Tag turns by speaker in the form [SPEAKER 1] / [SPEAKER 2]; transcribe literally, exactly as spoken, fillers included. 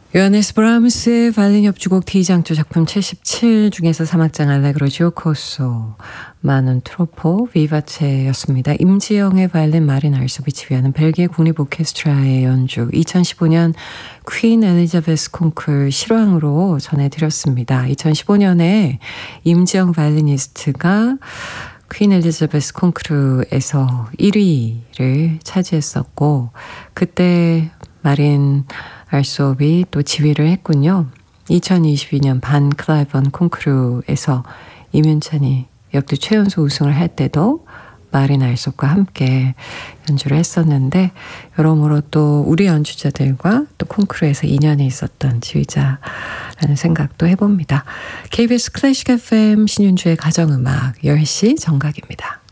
[SPEAKER 1] 요하네스 브라함스의 바이올린 협주곡 D장조 작품 칠십칠 중에서 삼악장 알레그로 지오코소 마눈 트로포 비바체였습니다. 임지영의 바이올린 마린 알소비치 위하는 벨기에 국립 오케스트라의 연주 이천십오 년 퀸 엘리자베스 콩쿨 실황으로 전해드렸습니다. 이천십오 년에 임지영 바이올리니스트가 퀸 엘리자베스 콩쿠르에서 일 위를 차지했었고 그때 마린 알소비 또 지휘를 했군요. 이천이십이 년 반 클라이번 콩쿠르에서 임윤찬이 역대 최연소 우승을 할 때도 마린 알소비과 함께 연주를 했었는데 여러모로 또 우리 연주자들과 또 콩쿠르에서 인연이 있었던 지휘자라는 생각도 해봅니다. 케이비에스 클래식 에프엠 신윤주의 가정음악 열 시 정각입니다.